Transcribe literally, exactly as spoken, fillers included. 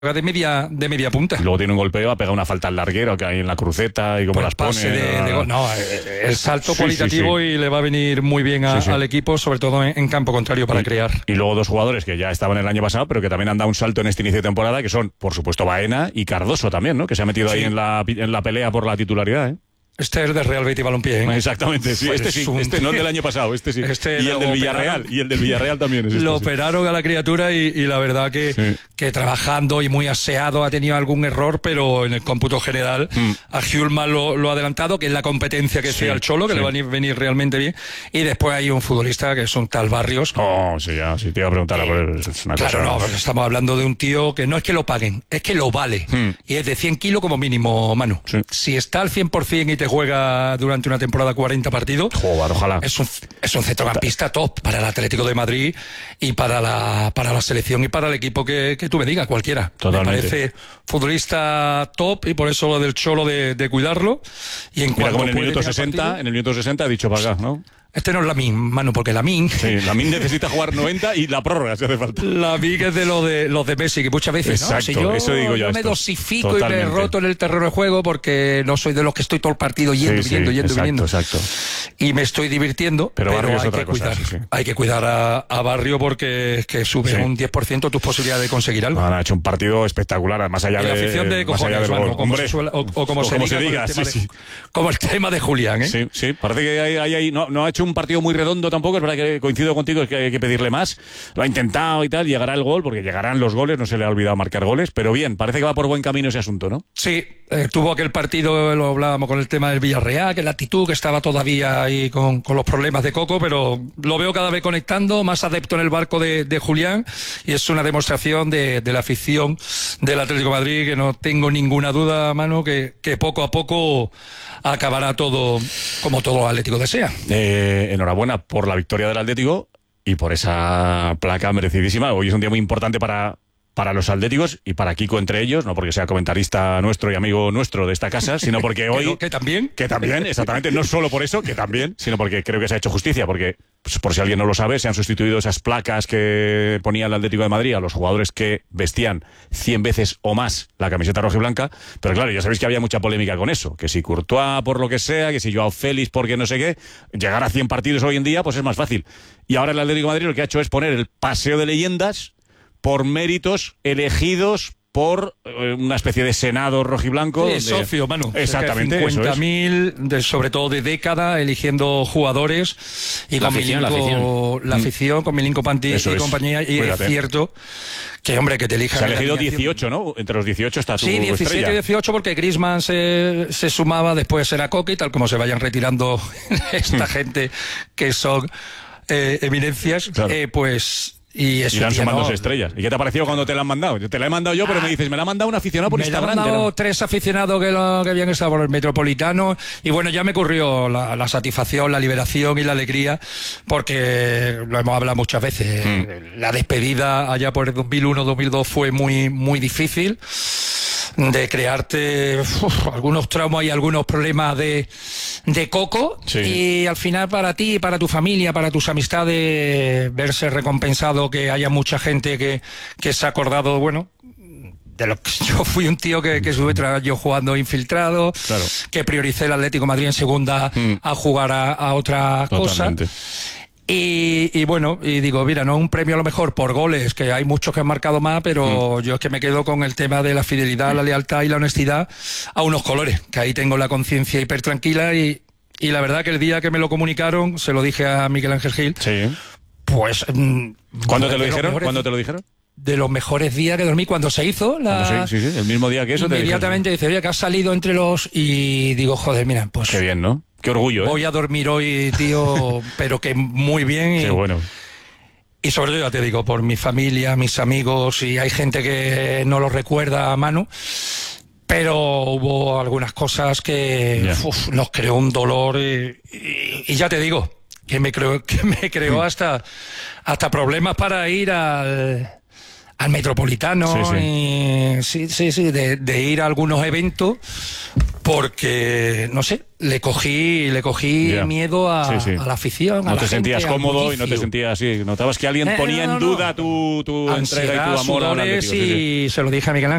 de media de media punta. Y luego tiene un golpeo, ha pegado una falta al larguero que hay en la cruceta y como Pues las pase pone. de, de gol. No, el salto Sí, cualitativo sí, sí. y le va a venir muy bien a, Sí, sí. al equipo, sobre todo en, en campo contrario para y, crear. Y luego dos jugadores que ya estaban el año pasado, pero que también han dado un salto en este inicio de temporada, que son, por supuesto, Baena y Cardoso también, ¿no? Que se ha metido Sí. ahí en la, en la pelea por la titularidad, ¿eh? Este es de Real Betis Balompié, ¿eh? Exactamente, sí, Pues este sí, un- este no el del año pasado, este sí. Este y lo el del operaron. Villarreal, y el del Villarreal también es este, Lo sí. operaron a la criatura y, y la verdad que, Sí. que trabajando y muy aseado ha tenido algún error, pero en el cómputo general Mm. a Hjulmar lo, lo ha adelantado, que es la competencia que Sí, sea el Cholo, que sí. le va a venir- venir realmente bien. Y después hay un futbolista que es un tal Barrios. Oh, sí, ya, sí, te iba a preguntar, por él, es una Claro, cosa... no, porque estamos hablando de un tío que no es que lo paguen, es que lo vale. Hmm. Y es de cien kilos como mínimo, Manu. Sí. Si está al cien por ciento y te juega durante una temporada cuarenta partidos, Joder, ojalá. es un, es un centrocampista top para el Atlético de Madrid y para la, para la selección y para el equipo que, que tú me digas, cualquiera. Totalmente. Me parece futbolista top y por eso lo del Cholo de, de cuidarlo. Y en Mira, cuanto como en el puede minuto tener sesenta, partido- en el minuto sesenta ha dicho para acá, ¿no? Este no es Lamine, Manu, porque Lamine... Sí, la Min necesita jugar noventa y la prórroga si hace falta. La viga es de lo de los de Messi, que muchas veces, ¿no? Exacto, Si yo, eso digo yo a me esto. dosifico Totalmente. y me roto en el terreno de juego porque no soy de los que estoy todo el partido yendo, Sí, viniendo, sí, yendo, exacto, viniendo. exacto. Y me estoy divirtiendo, Pero pero, Barrio es hay, otra que cosa, cuidar, sí, sí. hay que cuidar a, a Barrio porque es que sube Sí. un diez por ciento tus posibilidades de conseguir algo. Han hecho un partido espectacular, más allá Y la de afición de más allá cojones, del Manu, gol. como Hombre, se suele- o, o como o se como diga, se con diga, el tema sí, de- sí. como el tema de Julián, ¿eh? Sí, sí, parece que hay, hay, hay- no, no ha hecho un partido muy redondo tampoco, es verdad que coincido contigo, es que hay que pedirle más, lo ha intentado y tal, llegará el gol, porque llegarán los goles, no se le ha olvidado marcar goles, pero bien, parece que va por buen camino ese asunto, ¿no? Sí, eh, tuvo aquel partido, lo hablábamos con el tema del Villarreal, que la actitud que estaba todavía ahí con, con los problemas de Coco, pero lo veo cada vez conectando, más adepto en el barco de, de Julián, y es una demostración de, de la afición del Atlético de Madrid, que no tengo ninguna duda, Manu, que, que poco a poco acabará todo como todo Atlético desea. Eh, enhorabuena por la victoria del Atlético y por esa placa merecidísima. Hoy es un día muy importante para, para los atléticos y para Kiko entre ellos, no porque sea comentarista nuestro y amigo nuestro de esta casa, sino porque hoy... Que, no- que también... Que también, exactamente, no solo por eso, que también, sino porque creo que se ha hecho justicia, porque, pues, por si alguien no lo sabe, se han sustituido esas placas que ponía el Atlético de Madrid a los jugadores que vestían cien veces o más la camiseta roja y blanca, pero claro, ya sabéis que había mucha polémica con eso, que si Courtois por lo que sea, que si Joao Félix porque no sé qué, llegar a cien partidos hoy en día, pues es más fácil. Y ahora el Atlético de Madrid lo que ha hecho es poner el paseo de leyendas por méritos elegidos por eh, una especie de senado rojiblanco. Sí, de- socio, Manu. Exactamente, eso es. cincuenta mil, de, sobre todo de década, eligiendo jugadores y La con afición, la Milinko, afición. la afición, con Milinko Panti Eso y es. compañía. Y Cuídate. es cierto que, hombre, que te elijan. Se ha en la elegido alineación. dieciocho, ¿no? Entre los dieciocho está tu Sí, diecisiete estrella. y dieciocho, porque Griezmann se, se sumaba, después era Coque, y tal como se vayan retirando esta gente que son eh, eminencias, Claro. eh, pues. Y eso, Irán tío, sumándose no, estrellas. ¿Y qué te ha parecido cuando te la han mandado? Yo te la he mandado yo, pero me dices, me la ha mandado un aficionado por Me han Instagram. mandado ¿no? tres aficionados que, lo, que habían estado por el Metropolitano y bueno, ya me ocurrió la, la satisfacción, la liberación y la alegría porque lo hemos hablado muchas veces. Mm. La despedida allá por el dos mil uno dos mil dos fue muy, muy difícil de crearte uf, algunos traumas y algunos problemas de, de coco Sí. y al final para ti, para tu familia, para tus amistades, verse recompensado, que haya mucha gente que, que se ha acordado, bueno, de lo que yo fui un tío que, que estuve tra- yo jugando infiltrado, Claro. que prioricé el Atlético de Madrid en segunda Mm. a jugar a, a otra cosa. Totalmente. Y, y bueno, y digo, mira, no un premio a lo mejor por goles, que hay muchos que han marcado más, pero Mm. yo es que me quedo con el tema de la fidelidad, la lealtad y la honestidad a unos colores, que ahí tengo la conciencia hiper tranquila y, y la verdad que el día que me lo comunicaron, se lo dije a Miguel Ángel Gil, Sí. pues... mm, ¿Cuándo de te lo los dijeron? mejores- ¿Cuándo te lo dijeron? De los mejores días que dormí cuando se hizo la... Cuando sí, sí, sí, el mismo día que eso te Inmediatamente dice, oye, que has salido entre los... Y digo, joder, mira, pues... dijeron. Qué bien, ¿no? Qué orgullo, ¿eh? Voy a dormir hoy, tío, pero que muy bien. Y, Qué bueno. y sobre todo, ya te digo, por mi familia, mis amigos, y hay gente que no lo recuerda a mano, pero hubo algunas cosas que Ya. uf, nos creó un dolor y, y- y ya te digo, que me creó, que me creó hasta, hasta problemas para ir al... al Metropolitano, Sí, sí. y- sí, sí, sí, de, de ir a algunos eventos porque, no sé, le cogí le cogí yeah. miedo a, sí, sí. a la afición. No a la te gente, sentías cómodo y no te sentías así. Notabas que alguien eh, ponía no, no, en duda no. tu, tu Ansiedad, entrega y tu amor al sudores, Atlético. Sí, sí. y se lo dije a Miguel Ángel.